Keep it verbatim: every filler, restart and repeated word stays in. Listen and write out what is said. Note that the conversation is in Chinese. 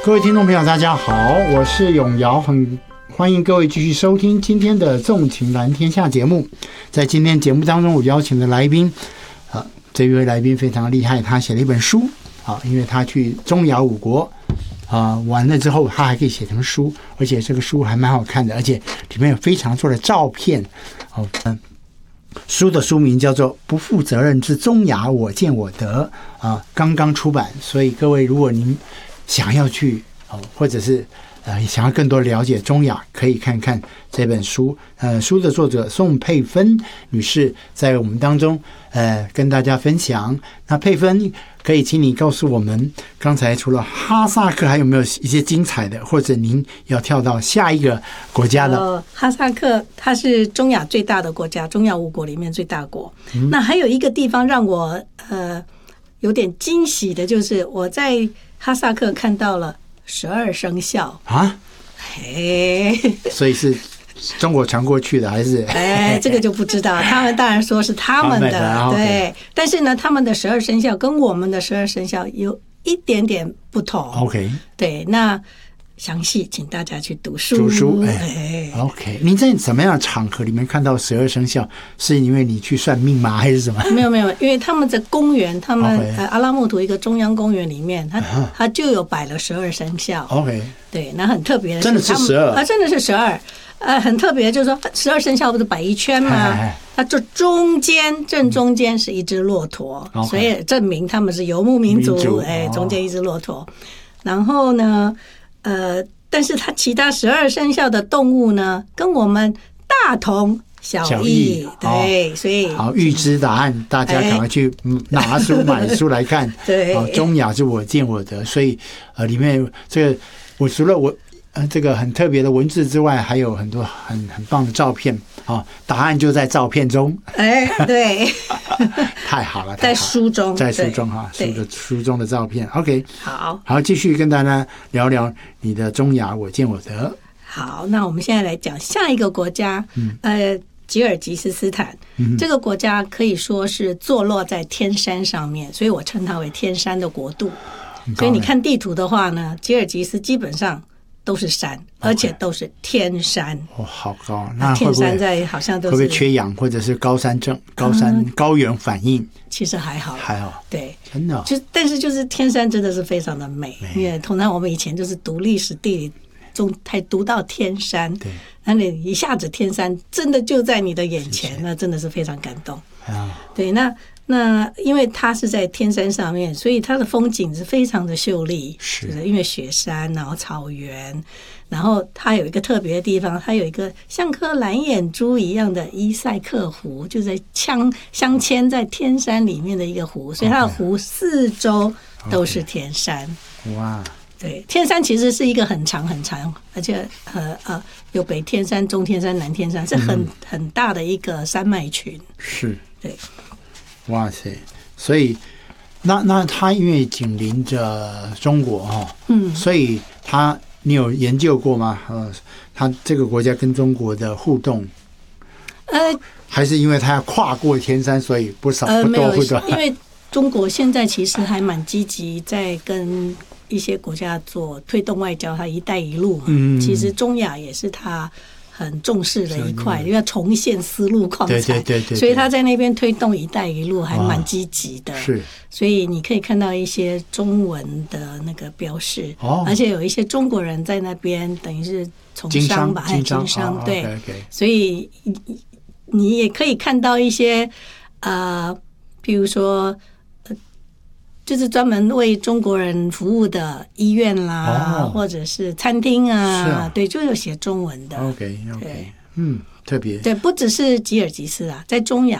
各位听众朋友大家好，我是永尧，很欢迎各位继续收听今天的纵情蓝天下节目。在今天节目当中，我邀请的来宾啊，这一位来宾非常厉害，他写了一本书啊，因为他去中亚五国啊完了之后，他还可以写成书，而且这个书还蛮好看的，而且里面有非常多的照片哦。嗯，书的书名叫做《不负责任之中亚我见我得》啊，刚刚出版，所以各位如果您想要去哦，或者是呃想要更多了解中亚，可以看看这本书。呃，书的作者宋佩芬女士在我们当中呃跟大家分享。那佩芬，可以请你告诉我们，刚才除了哈萨克，还有没有一些精彩的，或者您要跳到下一个国家的？ 呃、哈萨克它是中亚最大的国家，中亚五国里面最大国。嗯、那还有一个地方让我呃有点惊喜的，就是我在哈萨克看到了十二生肖啊， 嘿， 所以是中国传过去的还是？ 哎，这个就不知道。他们当然说是他们的， 的对。但是呢，他们的十二生肖跟我们的十二生肖有一点点不同。 OK， 对，那详细请大家去读书。 读书，哎 ，OK。您在什么样的场合里面看到十二生肖？是因为你去算命吗？还是什么？ 没有没有，因为他们在公园，他们、okay. 呃阿拉木图一个中央公园里面，它它就有摆了十二生肖。 OK， 对，那很特别的是， 真的是十二啊，真的是十二。呃，很特别，就是说十二生肖不是摆一圈吗？它这中间正中间是一只骆驼， okay. 所以证明他们是游牧民族。民族哎，中间一只骆驼。然后呢，呃，但是它其他十二生肖的动物呢，跟我们大同小异。对，所以好，预知答案，大家赶快去拿书买书来看。 对， 中亚是我见我得，所以呃，里面这个我除了我。呃，这个很特别的文字之外，还有很多很很棒的照片啊！答案就在照片中。 哎，对， 太好了， 在书中， 在书中哈，书的书中的照片。OK， 好， 好，继续跟大家聊聊你的中亚我见我得。 好，那我们现在来讲下一个国家，嗯、呃，吉尔吉斯斯坦、嗯。这个国家可以说是坐落在天山上面，所以我称它为天山的国度。所以你看地图的话呢，吉尔吉斯基本上都是山，而且都是天山。 哦，好高！那会不会天山在好像都是会不会缺氧，或者是高山症、高山、嗯、高原反应？ 其实还好， 还好。 对， 真的、哦。 就但是就是天山真的是非常的美，因为通常我们以前就是读历史地理中才读到天山， 对， 那你一下子天山真的就在你的眼前，那真的是非常感动。 啊， 对，那。那因为它是在天山上面，所以它的风景是非常的秀丽， 是就是因为雪山，然后草原，然后它有一个特别的地方，它有一个像颗蓝眼珠一样的伊塞克湖，就在镶镶嵌在天山里面的一个湖，所以它的湖四周都是天山。 Okay. 哇！ 对，天山其实是一个很长很长，而且呃呃有北天山、中天山、南天山，是很、嗯、很大的一个山脉群。 是， 对。 哇塞！所以那那他因为紧邻着中国哈，嗯，所以他你有研究过吗？呃，他这个国家跟中国的互动， 呃， 还是因为他要跨过天山，所以不少不多互动。 因为中国现在其实还蛮积极在跟一些国家做推动外交，它“一带一路”嘛，嗯，其实中亚也是他很重视的一块，因为要重现丝路矿产， 对对对 对， 对， 所以他在那边推动“一带一路”还蛮积极的。 是， 所以你可以看到一些中文的那个标示，哦，而且有一些中国人在那边，等于是从商吧， 经商， 经商，对， 哦 okay, okay， 所以你也可以看到一些呃，譬如说。就是专门为中国人服务的医院啦，哦，或者是餐厅 啊, 啊，对，就有写中文的。 OK OK， 嗯，特别。 对，不只是吉尔吉斯啊，在中亚